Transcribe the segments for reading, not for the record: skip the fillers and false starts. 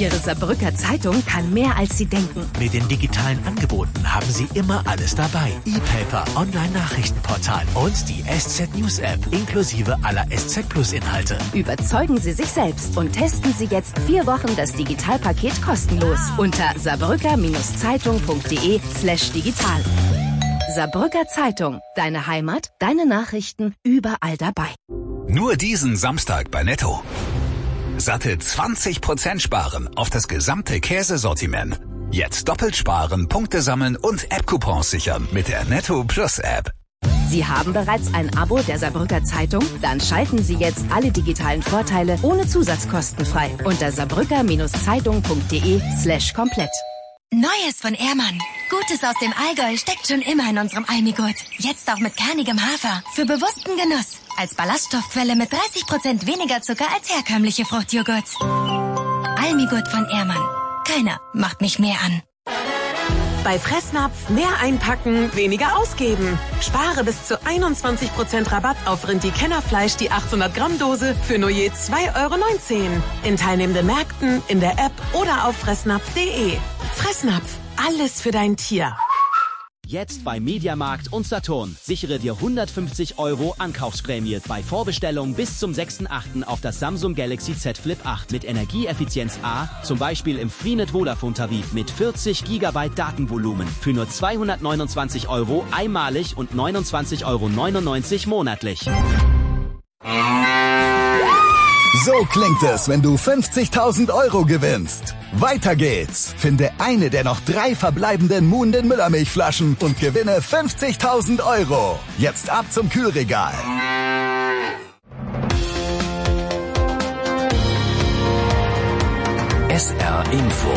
Ihre Saarbrücker Zeitung kann mehr, als Sie denken. Mit den digitalen Angeboten haben Sie immer alles dabei. E-Paper, Online-Nachrichtenportal und die SZ News App inklusive aller SZ Plus Inhalte. Überzeugen Sie sich selbst und testen Sie jetzt 4 Wochen das Digitalpaket kostenlos unter saarbrücker-zeitung.de/digital. Saarbrücker Zeitung. Deine Heimat, deine Nachrichten, überall dabei. Nur diesen Samstag bei Netto. Satte 20% sparen auf das gesamte Käsesortiment. Jetzt doppelt sparen, Punkte sammeln und App-Coupons sichern mit der Netto Plus App. Sie haben bereits ein Abo der Saarbrücker Zeitung? Dann schalten Sie jetzt alle digitalen Vorteile ohne Zusatzkosten frei unter saarbrücker-zeitung.de/komplett. Neues von Ehrmann. Gutes aus dem Allgäu steckt schon immer in unserem Almigurt. Jetzt auch mit kernigem Hafer. Für bewussten Genuss. Als Ballaststoffquelle mit 30% weniger Zucker als herkömmliche Fruchtjoghurts. Almigurt von Ehrmann. Keiner macht mich mehr an. Bei Fressnapf mehr einpacken, weniger ausgeben. Spare bis zu 21% Rabatt auf Rindi-Kennerfleisch die 800 Gramm Dose für nur je 2,19 €. In teilnehmenden Märkten, in der App oder auf fressnapf.de. Fressnapf, alles für dein Tier. Jetzt bei Mediamarkt und Saturn. Sichere dir 150 € Ankaufsprämie bei Vorbestellung bis zum 6.8. auf das Samsung Galaxy Z Flip 8 mit Energieeffizienz A, zum Beispiel im Freenet Vodafone Tarif mit 40 GB Datenvolumen für nur 229 € einmalig und 29,99 € monatlich. So klingt es, wenn du 50.000 € gewinnst. Weiter geht's. Finde eine der noch 3 verbleibenden Moon den Müllermilchflaschen und gewinne 50.000 €. Jetzt ab zum Kühlregal. SR Info.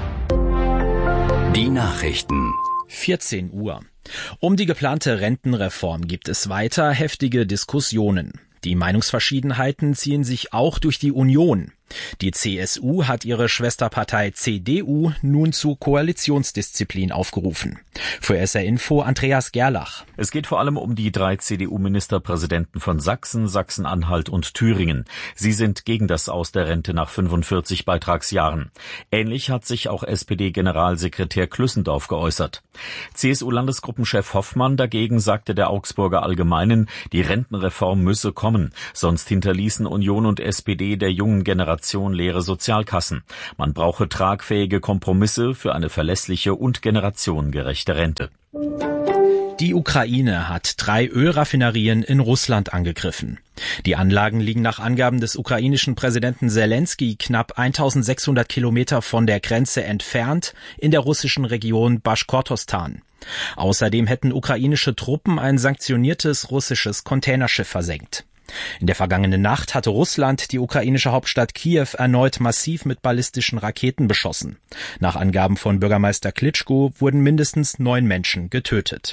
Die Nachrichten. 14 Uhr. Um die geplante Rentenreform gibt es weiter heftige Diskussionen. Die Meinungsverschiedenheiten ziehen sich auch durch die Union. Die CSU hat ihre Schwesterpartei CDU nun zu Koalitionsdisziplin aufgerufen. Für SR Info Andreas Gerlach. Es geht vor allem um die 3 CDU-Ministerpräsidenten von Sachsen, Sachsen-Anhalt und Thüringen. Sie sind gegen das Aus der Rente nach 45 Beitragsjahren. Ähnlich hat sich auch SPD-Generalsekretär Klüssendorf geäußert. CSU-Landesgruppenchef Hoffmann dagegen sagte der Augsburger Allgemeinen, die Rentenreform müsse kommen. Sonst hinterließen Union und SPD der jungen Generation leere Sozialkassen. Man brauche tragfähige Kompromisse für eine verlässliche und generationengerechte Rente. Die Ukraine hat 3 Ölraffinerien in Russland angegriffen. Die Anlagen liegen nach Angaben des ukrainischen Präsidenten Selenskyj knapp 1600 Kilometer von der Grenze entfernt in der russischen Region Baschkortostan. Außerdem hätten ukrainische Truppen ein sanktioniertes russisches Containerschiff versenkt. In der vergangenen Nacht hatte Russland die ukrainische Hauptstadt Kiew erneut massiv mit ballistischen Raketen beschossen. Nach Angaben von Bürgermeister Klitschko wurden mindestens 9 Menschen getötet.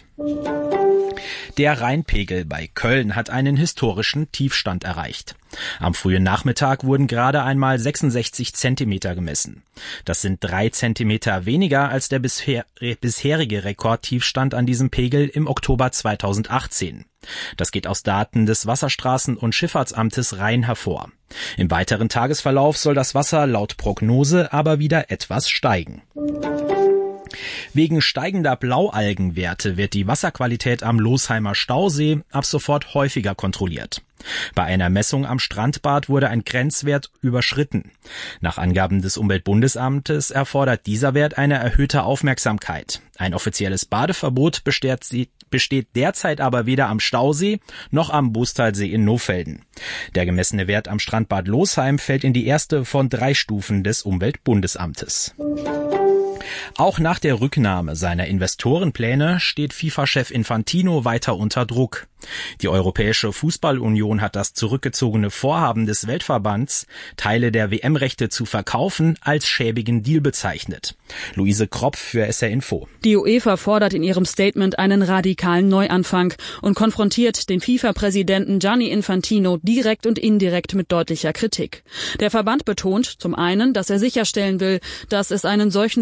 Der Rheinpegel bei Köln hat einen historischen Tiefstand erreicht. Am frühen Nachmittag wurden gerade einmal 66 Zentimeter gemessen. Das sind 3 Zentimeter weniger als der bisherige Rekordtiefstand an diesem Pegel im Oktober 2018. Das geht aus Daten des Wasserstraßen- und Schifffahrtsamtes Rhein hervor. Im weiteren Tagesverlauf soll das Wasser laut Prognose aber wieder etwas steigen. Wegen steigender Blaualgenwerte wird die Wasserqualität am Losheimer Stausee ab sofort häufiger kontrolliert. Bei einer Messung am Strandbad wurde ein Grenzwert überschritten. Nach Angaben des Umweltbundesamtes erfordert dieser Wert eine erhöhte Aufmerksamkeit. Ein offizielles Badeverbot besteht derzeit aber weder am Stausee noch am Bustalsee in Nohfelden. Der gemessene Wert am Strandbad Losheim fällt in die erste von 3 Stufen des Umweltbundesamtes. Auch nach der Rücknahme seiner Investorenpläne steht FIFA-Chef Infantino weiter unter Druck. Die Europäische Fußballunion hat das zurückgezogene Vorhaben des Weltverbands, Teile der WM-Rechte zu verkaufen, als schäbigen Deal bezeichnet. Luise Kropf für SR Info. Die UEFA fordert in ihrem Statement einen radikalen Neuanfang und konfrontiert den FIFA-Präsidenten Gianni Infantino direkt und indirekt mit deutlicher Kritik. Der Verband betont zum einen, dass er sicherstellen will, dass es einen solchen Vorfall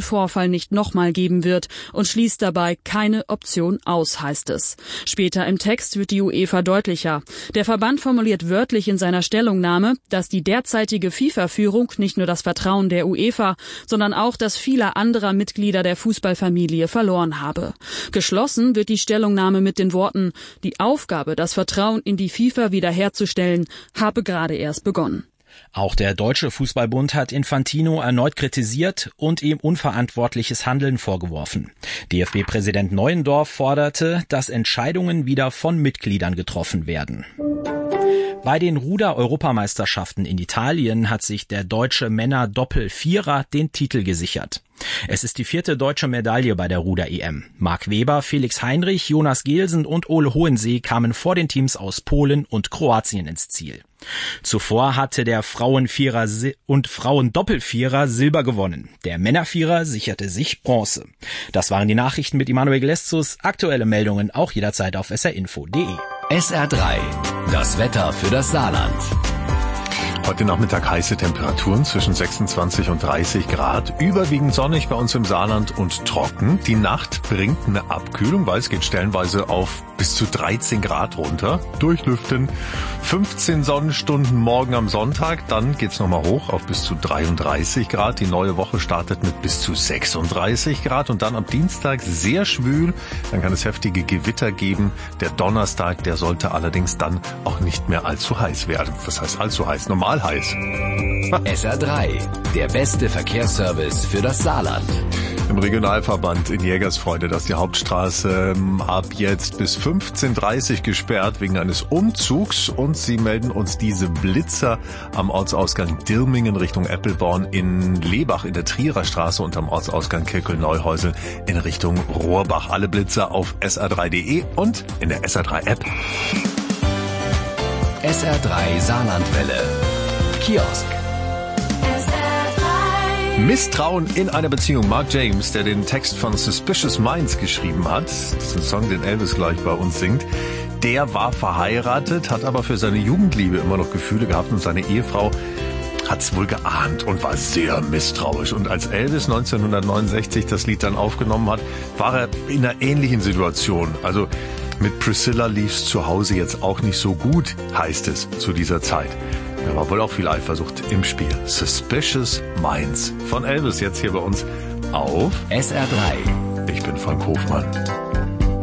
Fall nicht nochmal geben wird und schließt dabei keine Option aus, heißt es. Später im Text wird die UEFA deutlicher. Der Verband formuliert wörtlich in seiner Stellungnahme, dass die derzeitige FIFA-Führung nicht nur das Vertrauen der UEFA, sondern auch das vieler anderer Mitglieder der Fußballfamilie verloren habe. Geschlossen wird die Stellungnahme mit den Worten: Die Aufgabe, das Vertrauen in die FIFA wiederherzustellen, habe gerade erst begonnen. Auch der Deutsche Fußballbund hat Infantino erneut kritisiert und ihm unverantwortliches Handeln vorgeworfen. DFB-Präsident Neuendorf forderte, dass Entscheidungen wieder von Mitgliedern getroffen werden. Bei den Ruder-Europameisterschaften in Italien hat sich der deutsche Männer-Doppel-Vierer den Titel gesichert. Es ist die 4. deutsche Medaille bei der Ruder-EM. Marc Weber, Felix Heinrich, Jonas Gelsen und Ole Hohensee kamen vor den Teams aus Polen und Kroatien ins Ziel. Zuvor hatte der Frauenvierer und Frauendoppelvierer Silber gewonnen. Der Männervierer sicherte sich Bronze. Das waren die Nachrichten mit Immanuel Gleszus. Aktuelle Meldungen auch jederzeit auf srinfo.de. SR3, das Wetter für das Saarland. Heute Nachmittag heiße Temperaturen zwischen 26 und 30 Grad. Überwiegend sonnig bei uns im Saarland und trocken. Die Nacht bringt eine Abkühlung, weil es geht stellenweise auf bis zu 13 Grad runter. Durchlüften 15 Sonnenstunden morgen am Sonntag. Dann geht's nochmal hoch auf bis zu 33 Grad. Die neue Woche startet mit bis zu 36 Grad. Und dann am Dienstag sehr schwül. Dann kann es heftige Gewitter geben. Der Donnerstag, der sollte allerdings dann auch nicht mehr allzu heiß werden. Was heißt allzu heiß? Normal heiß. SR3, der beste Verkehrsservice für das Saarland. Im Regionalverband in Jägersfreude, dass die Hauptstraße ab jetzt bis 15:30 gesperrt wegen eines Umzugs, und sie melden uns diese Blitzer am Ortsausgang Dirmingen Richtung Eppelborn, in Lebach in der Trierer Straße und am Ortsausgang Kirkel-Neuhäusel in Richtung Rohrbach. Alle Blitzer auf sr3.de und in der SR3-App. SR3 Saarlandwelle. Kiosk. Misstrauen in einer Beziehung. Mark James, der den Text von Suspicious Minds geschrieben hat, das ist ein Song, den Elvis gleich bei uns singt, der war verheiratet, hat aber für seine Jugendliebe immer noch Gefühle gehabt, und seine Ehefrau hat's wohl geahnt und war sehr misstrauisch. Und als Elvis 1969 das Lied dann aufgenommen hat, war er in einer ähnlichen Situation. Also mit Priscilla lief's zu Hause jetzt auch nicht so gut, heißt es zu dieser Zeit. Da war wohl auch viel Eifersucht im Spiel. Suspicious Minds von Elvis jetzt hier bei uns auf SR3. Ich bin Frank Hofmann.